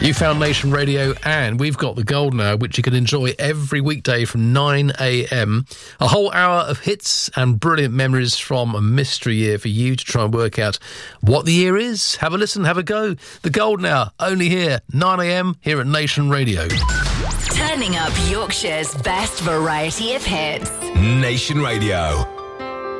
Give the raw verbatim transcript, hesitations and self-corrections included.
You found Nation Radio, and we've got the Golden Hour, which you can enjoy every weekday from nine a.m. A whole hour of hits and brilliant memories from a mystery year for you to try and work out what the year is. Have a listen, have a go. The Golden Hour, only here, nine a.m. here at Nation Radio. Turning up Yorkshire's best variety of hits. Nation Radio.